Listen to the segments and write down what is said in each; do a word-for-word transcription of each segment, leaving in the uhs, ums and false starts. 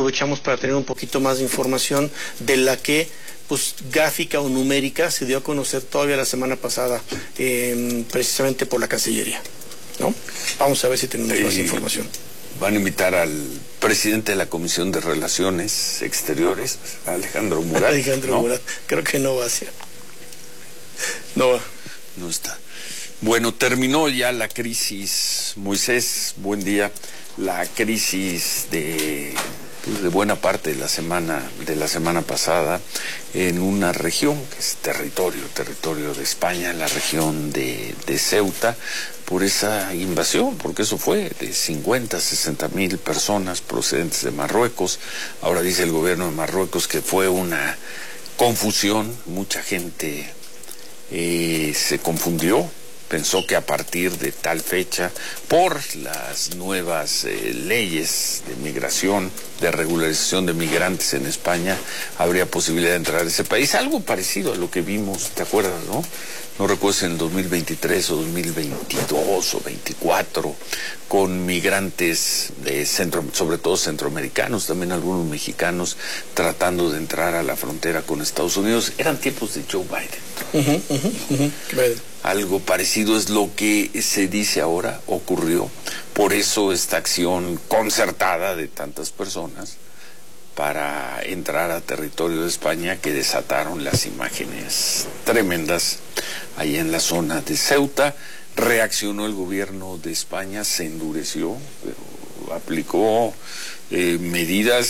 aprovechamos para tener un poquito más de información de la que, pues, gráfica o numérica se dio a conocer todavía la semana pasada, eh, precisamente por la Cancillería, ¿no? Vamos a ver si tenemos más información. Van a invitar al presidente de la Comisión de Relaciones Exteriores, Alejandro Murat. Alejandro ¿no? Murat, creo que no va a ser. No va. No está. Bueno, terminó ya la crisis, Moisés, buen día, la crisis de, pues, de buena parte de la semana, de la semana pasada en una región que es territorio, territorio de España, la región de, de Ceuta, por esa invasión, porque eso fue de cincuenta, sesenta mil personas procedentes de Marruecos. Ahora dice el gobierno de Marruecos que fue una confusión, mucha gente eh, se confundió, pensó que a partir de tal fecha, por las nuevas eh, leyes de migración, de regularización de migrantes en España, habría posibilidad de entrar a ese país. Algo parecido a lo que vimos, ¿te acuerdas, no? No recuerdo si en el dos mil veintitrés o dos mil veintidós o veinticuatro, con migrantes de centro, sobre todo centroamericanos, también algunos mexicanos, tratando de entrar a la frontera con Estados Unidos. Eran tiempos de Joe Biden. Uh-huh, uh-huh, uh-huh. Algo parecido es lo que se dice ahora ocurrió. Por eso esta acción concertada de tantas personas para entrar a territorio de España, que desataron las imágenes tremendas ahí en la zona de Ceuta. Reaccionó el gobierno de España, se endureció, pero aplicó eh, medidas,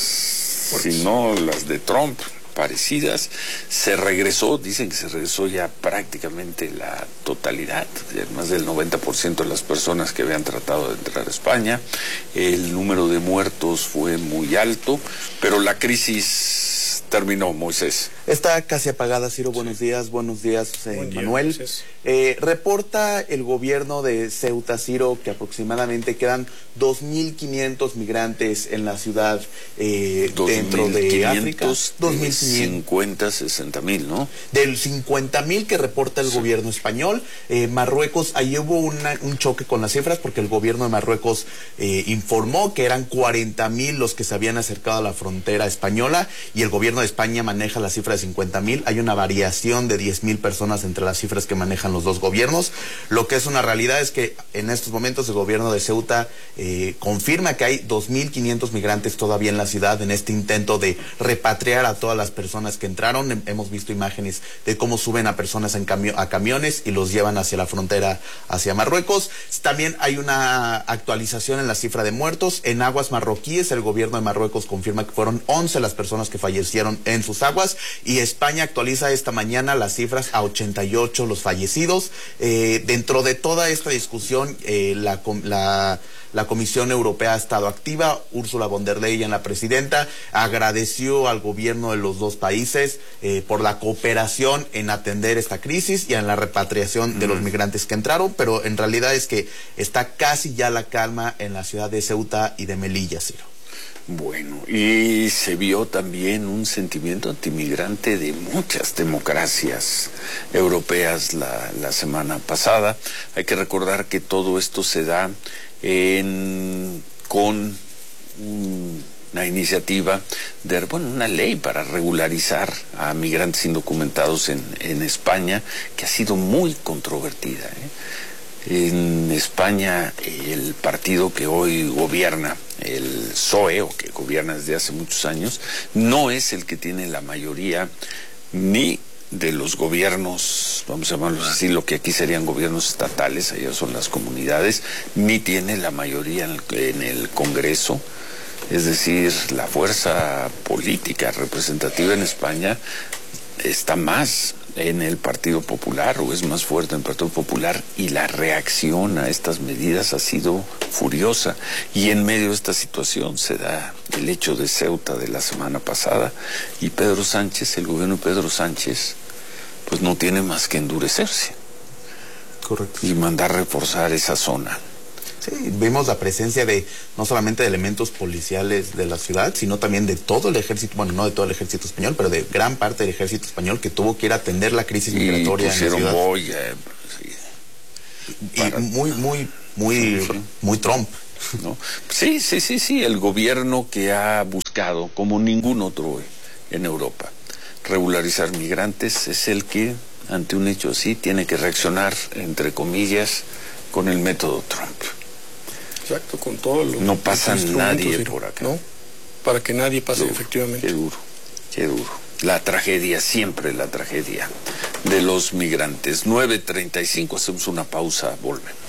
si no las de Trump, parecidas. Se regresó, dicen que se regresó ya prácticamente la totalidad, más del noventa por ciento de las personas que habían tratado de entrar a España. El número de muertos fue muy alto, pero la crisis terminó, Moisés. Está casi apagada, Ciro. Buenos sí. días, buenos días, eh, Buen día, Manuel. Eh, reporta el gobierno de Ceuta, Ciro, que aproximadamente quedan dos mil quinientos migrantes en la ciudad eh, dentro de África. dos mil quinientos, cincuenta, sesenta mil, ¿no? Del cincuenta mil que reporta el sí. gobierno español. Eh, Marruecos, ahí hubo una, un choque con las cifras, porque el gobierno de Marruecos eh, informó que eran cuarenta mil los que se habían acercado a la frontera española, y el gobierno de España maneja la cifra de cincuenta mil. Hay una variación de diez mil personas entre las cifras que manejan los dos gobiernos. Lo que es una realidad es que en estos momentos el gobierno de Ceuta eh, confirma que hay dos mil quinientos migrantes todavía en la ciudad, en este intento de repatriar a todas las personas que entraron. Hemos visto imágenes de cómo suben a personas en cami a camiones y los llevan hacia la frontera, hacia Marruecos. También hay una actualización en la cifra de muertos. En aguas marroquíes, el gobierno de Marruecos confirma que fueron once las personas que fallecieron en sus aguas, y España actualiza esta mañana las cifras a ochenta y ocho los fallecidos. Eh, dentro de toda esta discusión, eh, la, la, la Comisión Europea ha estado activa. Ursula von der Leyen, la presidenta, agradeció al gobierno de los dos países eh, por la cooperación en atender esta crisis y en la repatriación de mm. los migrantes que entraron, pero en realidad es que está casi ya la calma en la ciudad de Ceuta y de Melilla, Ciro. Bueno, y se vio también un sentimiento antimigrante de muchas democracias europeas la, la semana pasada. Hay que recordar que todo esto se da en, con una iniciativa de, bueno, una ley para regularizar a migrantes indocumentados en, en España, que ha sido muy controvertida, ¿eh? En España, el partido que hoy gobierna, el P S O E, o que gobierna desde hace muchos años, no es el que tiene la mayoría ni de los gobiernos, vamos a llamarlos así, lo que aquí serían gobiernos estatales, allá son las comunidades, ni tiene la mayoría en el, en el Congreso. Es decir, la fuerza política representativa en España está más en el Partido Popular, o es más fuerte en el Partido Popular, y la reacción a estas medidas ha sido furiosa. Y en medio de esta situación se da el hecho de Ceuta de la semana pasada, y Pedro Sánchez, el gobierno de Pedro Sánchez, pues no tiene más que endurecerse. Correcto. Y mandar reforzar esa zona. Sí, vimos la presencia de no solamente de elementos policiales de la ciudad, sino también de todo el ejército, bueno, no de todo el ejército español, pero de gran parte del ejército español, que tuvo que ir a atender la crisis migratoria en la ciudad. Boya, sí. Y muy, muy, muy, sí, sí. muy Trump. ¿no? Sí, sí, sí, sí, el gobierno que ha buscado, como ningún otro en Europa, regularizar migrantes, es el que, ante un hecho así, tiene que reaccionar, entre comillas, con el método Trump. Exacto, con todo lo No pasa nadie por acá. ¿No? Para que nadie pase, Duro, efectivamente. Qué duro, qué duro. La tragedia, siempre la tragedia de los migrantes. nueve treinta y cinco, hacemos una pausa, volvemos.